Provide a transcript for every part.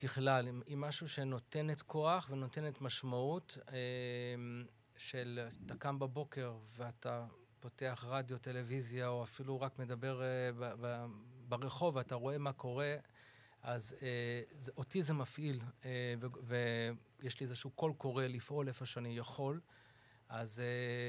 ככלל, היא משהו שנותנת כוח ונותנת משמעות, של אתה קם בבוקר ואתה פותח רדיו, טלוויזיה, או אפילו רק מדבר ברחוב, ואתה רואה מה קורה, אז אותי זה מפעיל, ויש לי איזשהו קול קורא לפעול איפה שאני יכול, אז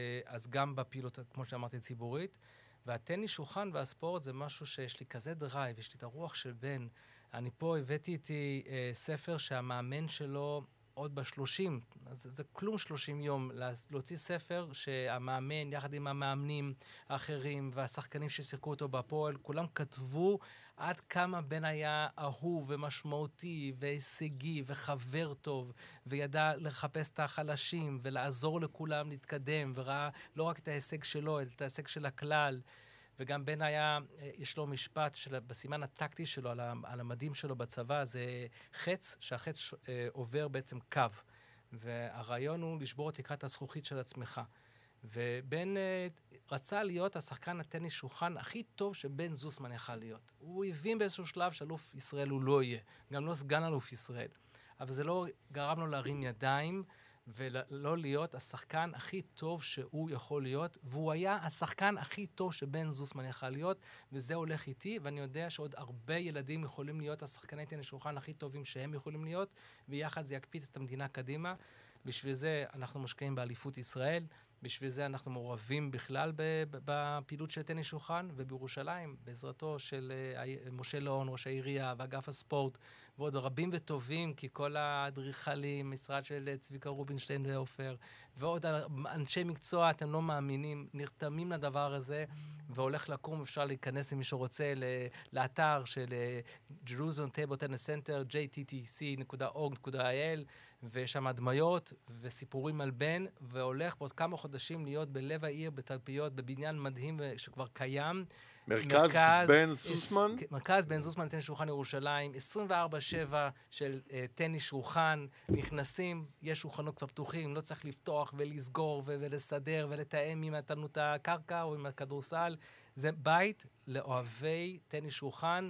גם בפעילות, כמו שאמרתי, ציבורית. והטניס שולחן והספורט זה משהו שיש לי כזה דרייב, יש לי את הרוח של בן. אני פה הבאתי איתי ספר שהמאמן שלו עוד ב-30, אז זה כלום 30 יום, להוציא ספר שהמאמן, יחד עם המאמנים האחרים והשחקנים ששיחקו אותו בפועל, כולם כתבו עד כמה בן היה אהוב ומשמעותי והישגי וחבר טוב, וידע לחפש את החלשים ולעזור לכולם להתקדם, וראה לא רק את ההישג שלו, אלא את ההישג של הכלל. וגם בן היה, יש לו משפט בסימן הטקטי שלו, על המדים שלו בצבא, זה חץ, שהחץ עובר בעצם קו. והרעיון הוא לשבור את תקרת הזכוכית של עצמך. ובן רצה להיות השחקן הטניס שולחן הכי טוב שבן זוסמן יכל להיות. הוא הבין באיזשהו שלב שאלוף ישראל הוא לא יהיה, גם לא סגן אלוף ישראל. אבל זה לא גרם לו להרים ידיים, ולא להיות השחקן הכי טוב שהוא יכול להיות, והוא היה השחקן הכי טוב שבן זוסמן יכל להיות, וזה הולך איתי, ואני יודע שעוד הרבה ילדים יכולים להיות השחקני טניס שולחן הכי טובים שהם יכולים להיות, ויחד זה יקפיץ את המדינה קדימה. בשביל זה אנחנו משקיעים באליפות ישראל, בשביל זה אנחנו מעורבים בכלל בפעילות של טניס שולחן, ובירושלים, בעזרתו של משה לאון, ראש העירייה, ואגף הספורט, ועוד רבים וטובים, כי כל האדריכלים, משרד של צביקה רובינשטיין ועופר, ועוד אנשי מקצוע, אתם לא מאמינים, נרתמים לדבר הזה, והולך לקום, אפשר להיכנס אם מישהו רוצה, לאתר של Jerusalem Table Tennis Center, jttc.org.il, ויש שם הדמיות וסיפורים על בן, והולך בעוד כמה חודשים להיות בלב העיר, בתלפיות, בבניין מדהים שכבר קיים. מרכז בן זוסמן? מרכז בן זוסמן, טניס שולחן ירושלים, 24/7 של טניס שולחן, נכנסים, יש שולחנות כבר פתוחים, לא צריך לפתוח ולסגור ולסדר ולתאם אם נתנו את הקרקע או עם הכדורסל. זה בית לאוהבי טניס שולחן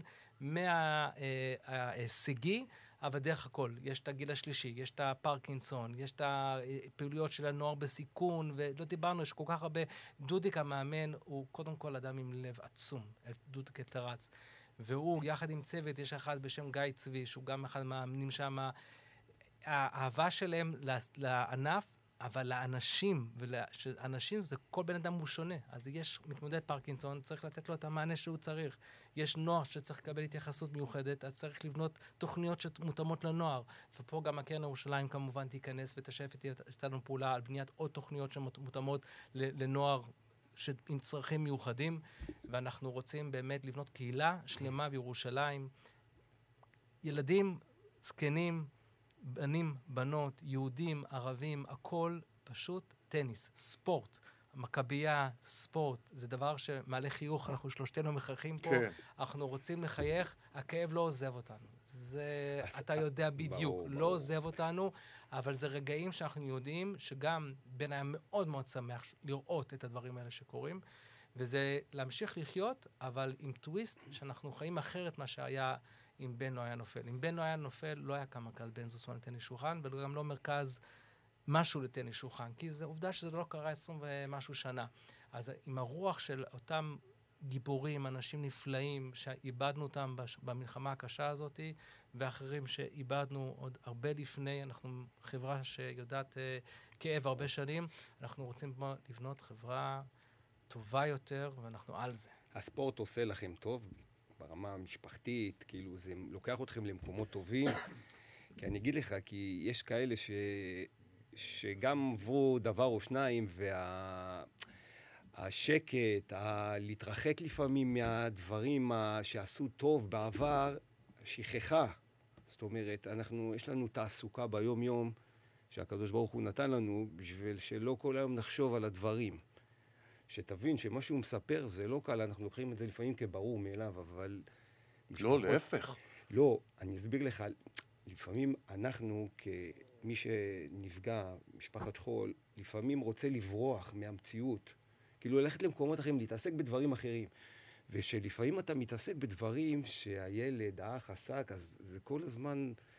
מההישגי, אבל דרך הכל, יש את הגיל השלישי, יש את הפרקינסון, יש את הפעילויות של הנוער בסיכון, ולא דיברנו, יש כל כך הרבה. דודיק המאמן הוא קודם כל אדם עם לב עצום, דודיק תרץ. והוא, יחד עם צוות, יש אחד בשם גיא צבי, שהוא גם אחד מהמאמנים שם, האהבה שלהם לענף, אבל לאנשים, אנשים זה כל בן אדם הוא שונה. אז יש מתמודד פרקינסון, צריך לתת לו את המענה שהוא צריך. יש נוער שצריך לקבל התייחסות מיוחדת, אז צריך לבנות תוכניות שמותאמות לנוער. ופה גם הקרן ירושלים כמובן תיכנס ותשף איתנו פעולה על בניית עוד תוכניות שמותאמות לנוער עם צרכים מיוחדים, ואנחנו רוצים באמת לבנות קהילה שלמה בירושלים. ילדים, זקנים, בנים, בנות, יהודים, ערבים, הכל פשוט טניס, ספורט. מכבייה, ספורט, זה דבר שמעלה חיוך, אנחנו שלושתנו מחייכים פה, כן. אנחנו רוצים לחייך, הכאב לא עוזב אותנו. זה, אתה יודע בדיוק, ברור, לא עוזב אותנו, אבל זה רגעים שאנחנו יודעים שגם בן היה מאוד מאוד שמח לראות את הדברים האלה שקורים, וזה להמשיך לחיות, אבל עם טוויסט שאנחנו חיים אחרת מה שהיה אם בן לא היה נופל. אם בן לא היה נופל, לא היה כאן מרכז בן זוסמן לטניס שולחן, וגם לא מרכז משהו לטניס שולחן, כי זו עובדה שזה לא קרה 20 ומשהו שנה. אז עם הרוח של אותם גיבורים, אנשים נפלאים, שאיבדנו אותם במלחמה הקשה הזאת, ואחרים שאיבדנו עוד הרבה לפני, אנחנו חברה שיודעת כאב הרבה שנים, אנחנו רוצים לבנות חברה טובה יותר, ואנחנו על זה. הספורט עושה לכם טוב, ברמה המשפחתית, כאילו זה לוקח אתכם למקומות טובים, כי אני אגיד לך, כי יש כאלה שגם עברו דבר או שניים, והשקט, להתרחק לפעמים מהדברים שעשו טוב בעבר, שכחה. זאת אומרת, יש לנו תעסוקה ביום יום, שהקדוש ברוך הוא נתן לנו, בשביל שלא כל היום נחשוב על הדברים. שתבין שמה שהוא מספר זה לא קל, אנחנו לוקחים את זה לפעמים כברור מאליו, אבל... לא, להפך. לא, אני אסביר לך, לפעמים אנחנו, כמי שנפגע, משפחת שכול, לפעמים רוצה לברוח מהמציאות, כאילו ללכת למקומות אחרים, להתעסק בדברים אחרים. ושלפעמים אתה מתעסק בדברים שהילד, האח, עסק, אז זה כל הזמן